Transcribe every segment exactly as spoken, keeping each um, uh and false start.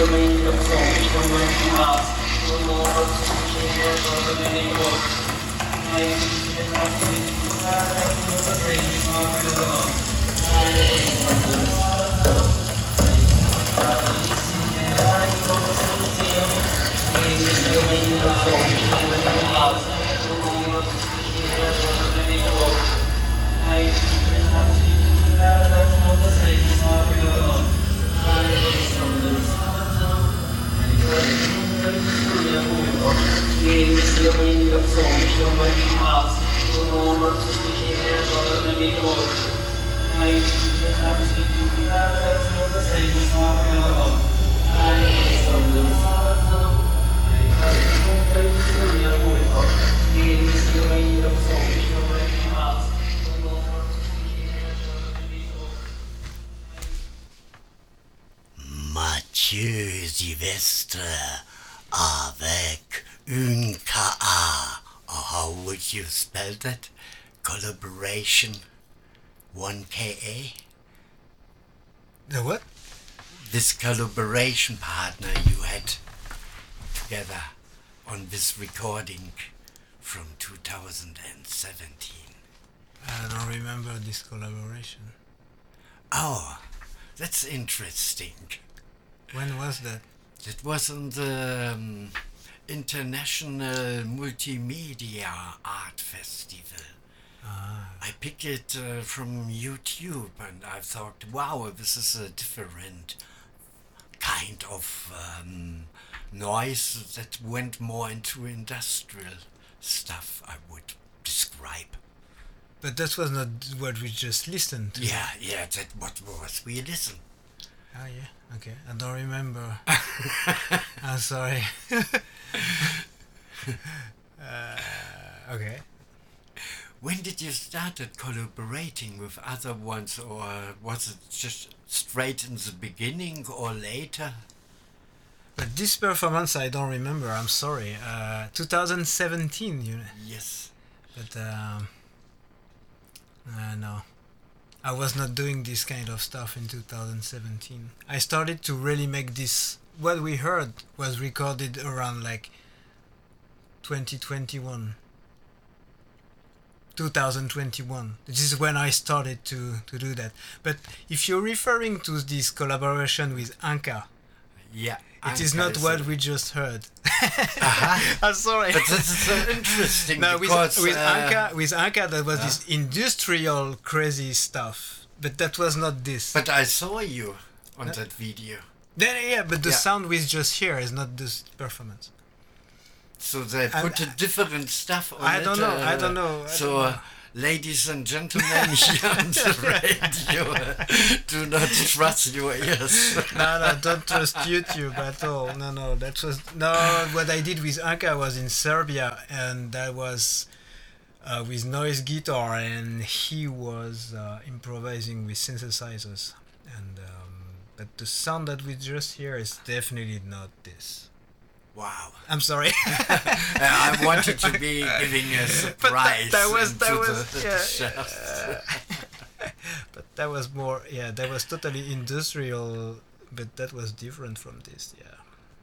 Mathieu Sylvestre avec une K A. Or how would you spell that? Collaboration one K A? The what? This collaboration partner you had together on this recording from two thousand seventeen. I don't remember this collaboration. Oh, that's interesting. When was that? It was on the um, International Multimedia Art Festival. Ah. I picked it uh, from YouTube and I thought, wow, this is a different kind of um, noise that went more into industrial stuff, I would describe. But that was not what we just listened to. Yeah, yeah, that what was we listened. Oh yeah, okay. I don't remember. I'm sorry. uh, okay. When did you start collaborating with other ones, or was it just straight in the beginning or later? But this performance I don't remember, I'm sorry. Uh, twenty seventeen, you know. Yes. But, um, uh, no. I was not doing this kind of stuff in two thousand seventeen. I started to really make this. What we heard was recorded around like twenty twenty-one. twenty twenty-one. This is when I started to, to do that. But if you're referring to this collaboration with Anka, yeah, it Anka is not is what a... we just heard. uh-huh. I'm sorry. But this is so interesting. No, because, with, with uh, Anka, with Anka, there was uh, this industrial crazy stuff, but that was not this. But I saw you on uh, that video. Then, yeah, but the yeah. sound we just hear is not this performance. So they put a different stuff on I it. Don't know, uh, I don't know. I so, don't know. Uh, ladies and gentlemen here on the radio, uh, do not trust your ears. no, no, don't trust YouTube at all. No, no, that was no. What I did with Anka was in Serbia, and that was uh, with noise guitar, and he was uh, improvising with synthesizers. And um, but the sound that we just hear is definitely not this. Wow. I'm sorry. I wanted to be giving a surprise. But that, that was that was the, yeah. Uh, but that was more yeah. That was totally industrial, but that was different from this. Yeah.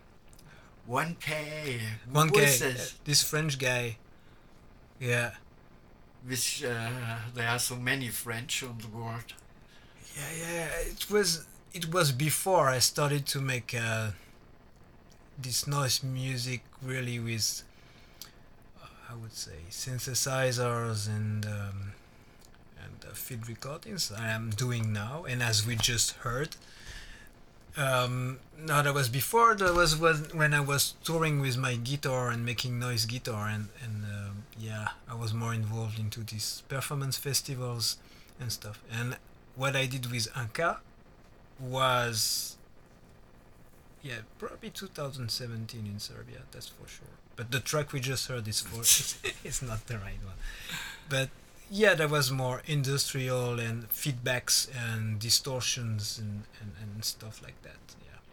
one K. one K. This? Uh, this French guy. Yeah. Which uh, there are so many French on the world. Yeah, yeah. It was it was before I started to make. Uh, this noise music really with uh, I would say synthesizers and um, and uh, field recordings I am doing now, and as we just heard um, no that was before. That was when I was touring with my guitar and making noise guitar, and, and um, yeah I was more involved into these performance festivals and stuff. And what I did with Anka was yeah, probably two thousand seventeen in Serbia, that's for sure. But the track we just heard is for it's not the right one. But yeah, there was more industrial and feedbacks and distortions and, and, and stuff like that.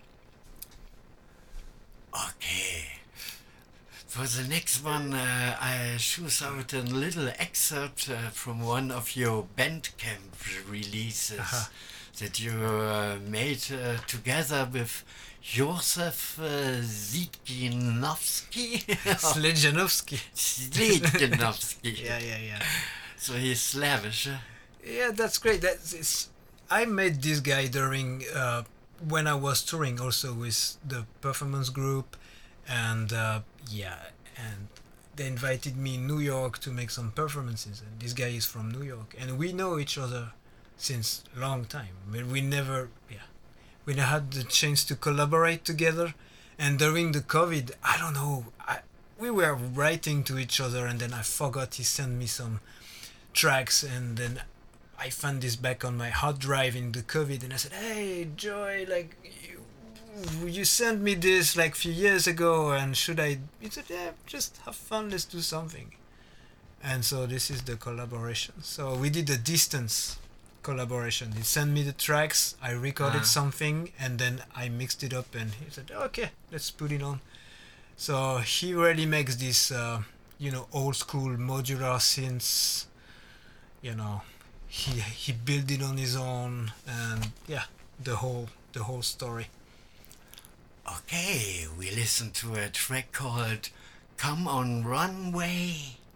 Yeah. Okay. For the next one, uh, I choose out a little excerpt uh, from one of your Bandcamp releases. Uh-huh. that you uh, made uh, together with Josef uh, Zitkinovsky. Sledjanovsky. Zitkinovsky. Yeah, yeah, yeah. So he's Slavish. Huh? Yeah, that's great. That's it's. I met this guy during uh, when I was touring also with the performance group, and uh, yeah, and they invited me in New York to make some performances. And this guy is from New York, and we know each other since long time. But we never, yeah, we never had the chance to collaborate together. And during the COVID, I don't know, I we were writing to each other, and then I forgot he sent me some tracks, and then I found this back on my hard drive in the COVID, and I said, "Hey, Joy, like you, you sent me this like a few years ago, and should I?" He said, "Yeah, just have fun. Let's do something." And so this is the collaboration. So we did a distance collaboration. He sent me the tracks, I recorded Ah. something, and then I mixed it up, and he said, "Okay, let's put it on." So he really makes this, uh, you know, old school modular synths. You know, he he built it on his own, and yeah, the whole the whole story. Okay, we listen to a track called Come on Runway.